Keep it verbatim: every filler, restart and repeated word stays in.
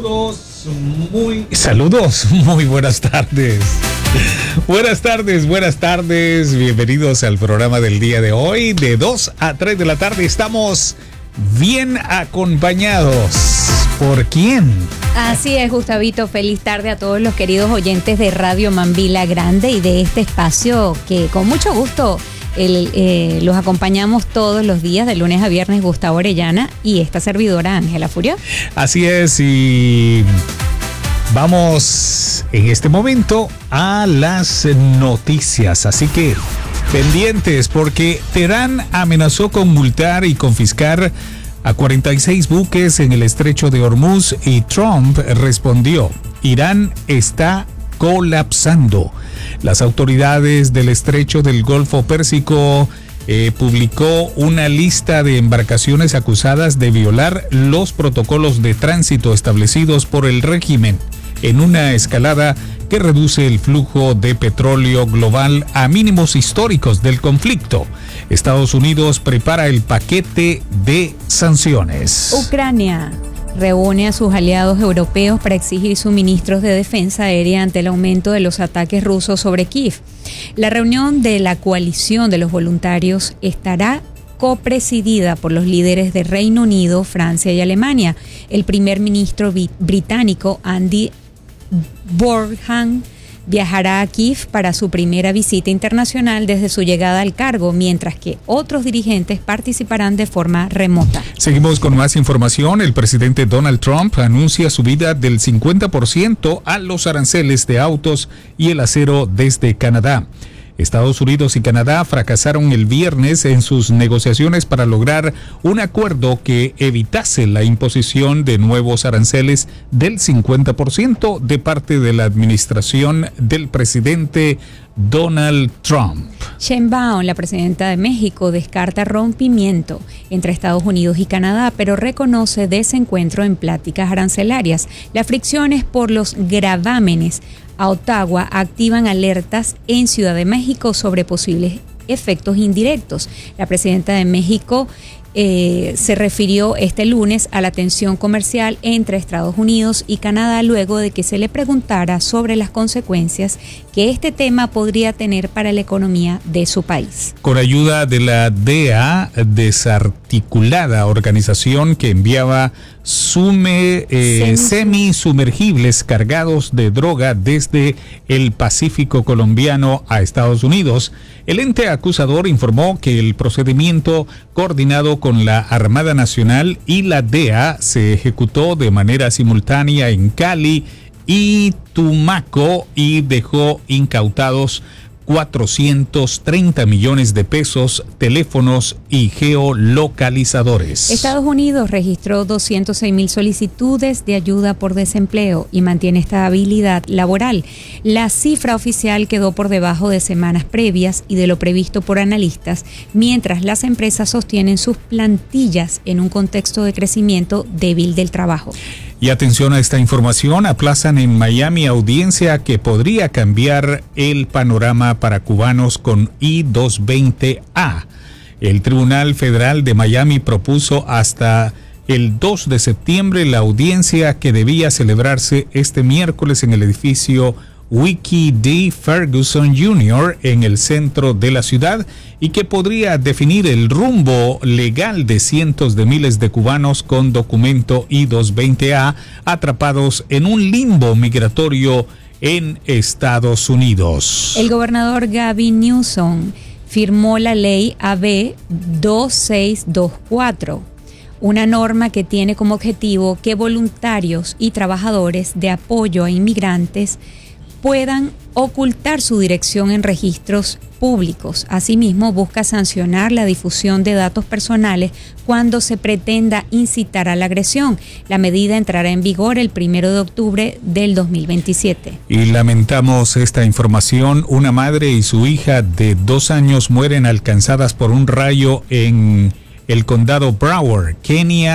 Saludos, muy saludos, muy buenas tardes. Buenas tardes, buenas tardes. Bienvenidos al programa del día de hoy. De dos a tres de la tarde estamos bien acompañados. ¿Por quién? Así es, Gustavito. Feliz tarde a todos los queridos oyentes de Radio Mambila Grande y de este espacio que con mucho gusto el, eh, los acompañamos todos los días, de lunes a viernes, Gustavo Orellana y esta servidora Ángela Furió. Así es, y vamos en este momento a las noticias, así que pendientes porque Teherán amenazó con multar y confiscar a cuarenta y seis buques en el estrecho de Hormuz y Trump respondió: Irán está colapsando. Las autoridades del estrecho del Golfo Pérsico eh, publicó una lista de embarcaciones acusadas de violar los protocolos de tránsito establecidos por el régimen en una escalada que reduce el flujo de petróleo global a mínimos históricos del conflicto. Estados Unidos prepara el paquete de sanciones. Ucrania reúne a sus aliados europeos para exigir suministros de defensa aérea ante el aumento de los ataques rusos sobre Kiev. La reunión de la coalición de los voluntarios estará copresidida por los líderes de Reino Unido, Francia y Alemania. El primer ministro británico Andy Burnham viajará a Kiev para su primera visita internacional desde su llegada al cargo, mientras que otros dirigentes participarán de forma remota. Seguimos con más información. El presidente Donald Trump anuncia subida del cincuenta por ciento a los aranceles de autos y el acero desde Canadá. Estados Unidos y Canadá fracasaron el viernes en sus negociaciones para lograr un acuerdo que evitase la imposición de nuevos aranceles del cincuenta por ciento de parte de la administración del presidente Donald Trump. Sheinbaum, la presidenta de México, descarta rompimiento entre Estados Unidos y Canadá, pero reconoce desencuentro en pláticas arancelarias. Las fricciones por los gravámenes a Ottawa activan alertas en Ciudad de México sobre posibles efectos indirectos. La presidenta de México eh, se refirió este lunes a la tensión comercial entre Estados Unidos y Canadá luego de que se le preguntara sobre las consecuencias que este tema podría tener para la economía de su país. Con ayuda de la D E A, desarticulada organización que enviaba Sume, eh, semisumergibles cargados de droga desde el Pacífico colombiano a Estados Unidos, el ente acusador informó que el procedimiento coordinado con la Armada Nacional y la D E A se ejecutó de manera simultánea en Cali y Tumaco y dejó incautados cuatrocientos treinta millones de pesos, teléfonos y geolocalizadores. Estados Unidos registró doscientos seis mil solicitudes de ayuda por desempleo y mantiene estabilidad laboral. La cifra oficial quedó por debajo de semanas previas y de lo previsto por analistas, mientras las empresas sostienen sus plantillas en un contexto de crecimiento débil del trabajo. Y atención a esta información, aplazan en Miami audiencia que podría cambiar el panorama para cubanos con I doscientos veinte A. El Tribunal Federal de Miami propuso hasta el dos de septiembre la audiencia que debía celebrarse este miércoles en el edificio Wiki D. Ferguson junior en el centro de la ciudad y que podría definir el rumbo legal de cientos de miles de cubanos con documento I doscientos veinte A atrapados en un limbo migratorio en Estados Unidos. El gobernador Gavin Newsom firmó la ley A B dos seis dos cuatro, una norma que tiene como objetivo que voluntarios y trabajadores de apoyo a inmigrantes puedan ocultar su dirección en registros públicos. Asimismo, busca sancionar la difusión de datos personales cuando se pretenda incitar a la agresión. La medida entrará en vigor el primero de octubre del dos mil veintisiete. Y lamentamos esta información. Una madre y su hija de dos años mueren alcanzadas por un rayo en el condado Broward, Kenia.